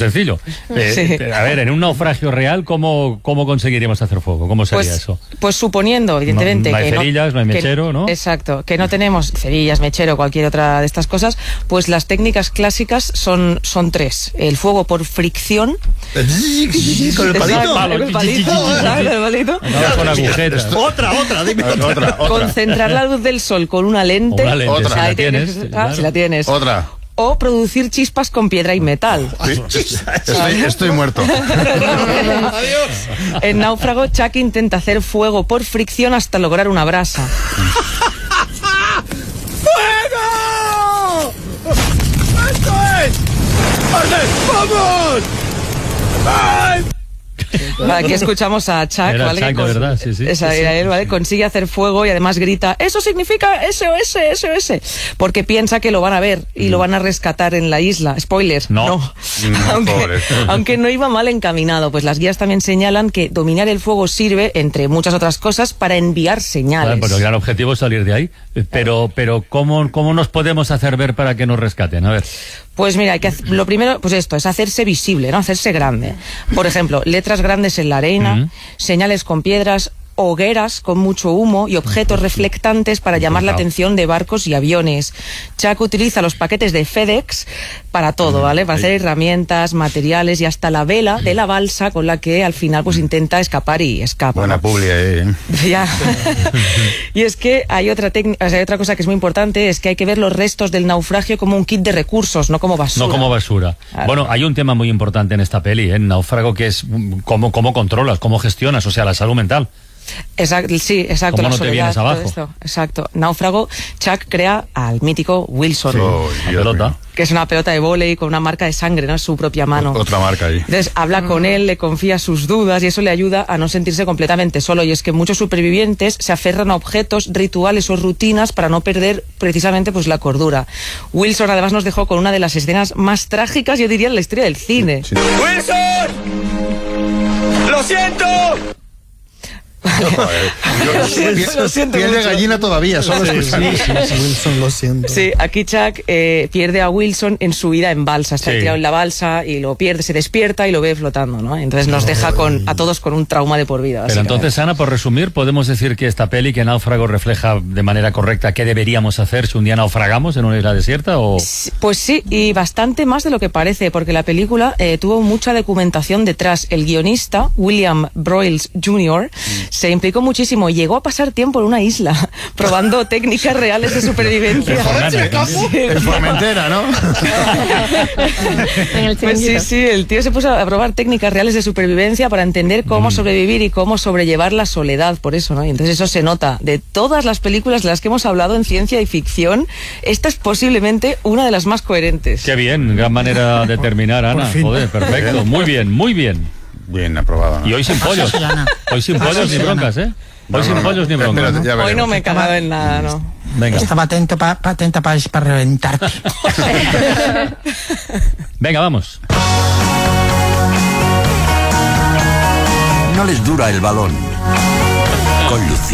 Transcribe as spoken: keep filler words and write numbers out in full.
sencillo. Eh, Sí. A ver, en un naufragio real, ¿cómo, cómo conseguiríamos hacer fuego? ¿Cómo sería Pues, eso? pues suponiendo, evidentemente, No- no hay que cerillas, no hay que- mechero, ¿no? Exacto, que no tenemos cerillas, mechero, cualquier otra de estas cosas, pues las técnicas clásicas son, son tres. El fuego por fricción. Con el palito. Exacto, con el palito, ¿sabes? El palito. No, con agujetas. Otra, otra, dime otra. Otra, otra. Concentrar la luz del sol con una lente. Una lente, Otra. si la Ahí tienes. ah, claro. si la tienes. Otra. O producir chispas con piedra y metal. Sí, estoy, estoy muerto. En Náufrago, Chuck intenta hacer fuego por fricción hasta lograr una brasa. ¡Fuego! ¡Esto es! ¡Arde! ¡Vamos! ¡Ay! Aquí escuchamos a Chuck, Era ¿vale? Chuck, Que de cons- verdad, sí, sí. Esa Sí, era sí, él, ¿vale? sí. Consigue hacer fuego y además grita, eso significa S O S, S O S, porque piensa que lo van a ver y lo van a rescatar en la isla. Spoiler, No. No, aunque, pobre. aunque no iba mal encaminado, pues las guías también señalan que dominar el fuego sirve, entre muchas otras cosas, para enviar señales. Claro, pero el gran objetivo es salir de ahí. Pero, pero ¿cómo, ¿cómo nos podemos hacer ver para que nos rescaten? A ver. Pues mira, hay que hacer- lo primero, pues esto, es hacerse visible, ¿no? Hacerse grande. Por ejemplo, letras grandes en la arena, Ujú. señales con piedras, hogueras con mucho humo y objetos reflectantes para llamar la Complicado. atención de barcos y aviones. Chuck utiliza los paquetes de FedEx para todo, ¿vale? Para hacer herramientas, materiales y hasta la vela de la balsa con la que al final pues intenta escapar y escapa. Buena ¿no? publi ahí. ¿eh? Ya. Y es que hay otra técnica, o sea, hay otra cosa que es muy importante, es que hay que ver los restos del naufragio como un kit de recursos, no como basura. No como basura. Claro. Bueno, hay un tema muy importante en esta peli, ¿eh? En Náufrago, que es mm, cómo, cómo controlas, cómo gestionas, o sea, la salud mental. Exacto, sí, exacto. ¿Cómo la no te soledad, vienes todo abajo? esto. Exacto. Náufrago, Chuck crea al mítico Wilson, Oh, La Dios pelota. mío. que es una pelota de vóley con una marca de sangre, ¿no? En su propia mano. Otra marca ahí. Entonces habla con él, le confía sus dudas y eso le ayuda a no sentirse completamente solo. Y es que muchos supervivientes se aferran a objetos, rituales o rutinas para no perder precisamente pues la cordura. Wilson además nos dejó con una de las escenas más trágicas, yo diría, en la historia del cine. Sí. ¡Wilson! ¡Lo siento! Joder. Yo- Lo siento, piel- lo siento piel de mucho. gallina todavía, solo escuchando. Wilson, lo siento. Sí, aquí Chuck eh, pierde a Wilson en su vida en balsa. Está Sí. tirado en la balsa y lo pierde, se despierta y lo ve flotando, ¿no? Entonces nos deja con, a todos con un trauma de por vida. Pero básicamente. entonces, Ana, por resumir, podemos decir que esta peli, que Náufrago, refleja de manera correcta qué deberíamos hacer si un día naufragamos en una isla desierta o... Sí, pues sí, y bastante más de lo que parece, porque la película eh, tuvo mucha documentación detrás. El guionista, William Broyles junior, se implicó muchísimo y llegó a pasar tiempo en una isla probando técnicas reales de supervivencia. En Formentera, ¿no? En el Pues sí, chiringuito. sí, el tío se puso a probar técnicas reales de supervivencia para entender cómo sobrevivir y cómo sobrellevar la soledad, por eso, ¿no? Y entonces eso se nota. De todas las películas de las que hemos hablado en ciencia y ficción, esta es posiblemente una de las más coherentes. Qué bien, gran manera de terminar, Ana. Joder, perfecto. Muy bien, muy bien. Bien aprobado. ¿no? Y hoy sin pollos. Hoy sin pollos ni broncas, ¿eh? Hoy sin pollos ni broncas. Espérate, ya Hoy no veremos. me he cagado en nada, ¿no? Venga, Estaba atento para pa, atenta para reventarte. venga, vamos. No les dura el balón. Con Lucía.